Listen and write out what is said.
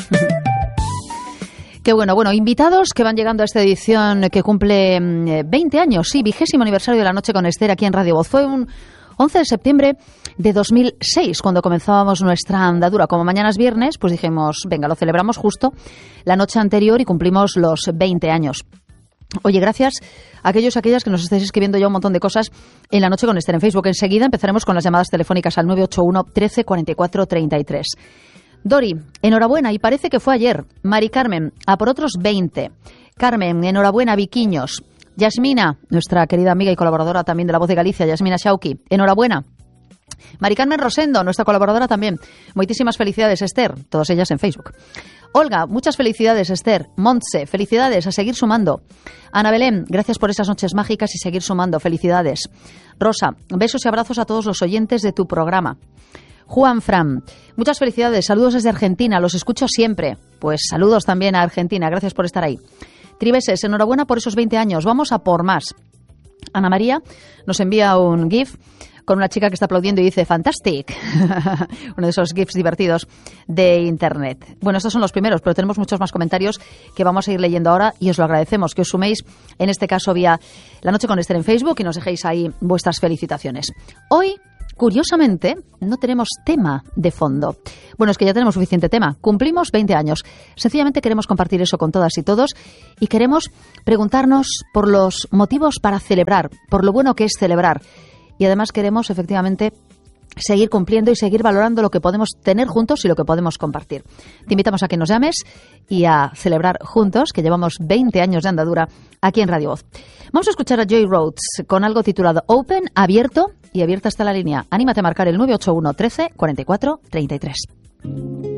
Qué bueno, invitados que van llegando a esta edición que cumple 20 años, sí, 20º aniversario de La Noche con Esther aquí en Radio Voz. Fue un 11 de septiembre de 2006 cuando comenzábamos nuestra andadura. Como mañana es viernes, pues dijimos, venga, lo celebramos justo la noche anterior y cumplimos los 20 años. Oye, gracias a aquellos y aquellas que nos estáis escribiendo ya un montón de cosas en La Noche con Esther en Facebook. Enseguida empezaremos con las llamadas telefónicas al 981 13 44 33. Dori, enhorabuena, y parece que fue ayer. Mari Carmen, a por otros 20. Carmen, enhorabuena, Viquiños. Yasmina, nuestra querida amiga y colaboradora también de La Voz de Galicia, Yasmina Shauki, enhorabuena. Mari Carmen Rosendo, nuestra colaboradora también. Muchísimas felicidades, Esther, todas ellas en Facebook. Olga, muchas felicidades, Esther. Montse, felicidades, a seguir sumando. Ana Belén, gracias por esas noches mágicas y seguir sumando, felicidades. Rosa, besos y abrazos a todos los oyentes de tu programa. Juan Fran, muchas felicidades, saludos desde Argentina, los escucho siempre. Pues saludos también a Argentina, gracias por estar ahí. Tribeses, enhorabuena por esos 20 años, vamos a por más. Ana María nos envía un GIF con una chica que está aplaudiendo y dice «Fantastic», uno de esos GIFs divertidos de Internet. Bueno, estos son los primeros, pero tenemos muchos más comentarios que vamos a ir leyendo ahora y os lo agradecemos, que os suméis, en este caso vía La Noche con Esther en Facebook, y nos dejéis ahí vuestras felicitaciones. Hoy, curiosamente, no tenemos tema de fondo. Bueno, es que ya tenemos suficiente tema. Cumplimos 20 años. Sencillamente queremos compartir eso con todas y todos y queremos preguntarnos por los motivos para celebrar, por lo bueno que es celebrar. Y además queremos, efectivamente, seguir cumpliendo y seguir valorando lo que podemos tener juntos y lo que podemos compartir. Te invitamos a que nos llames y a celebrar juntos, que llevamos 20 años de andadura aquí en Radio Voz. Vamos a escuchar a Joy Rhodes con algo titulado Open, abierto, y abierta está la línea. Anímate a marcar el 981 13 44 33.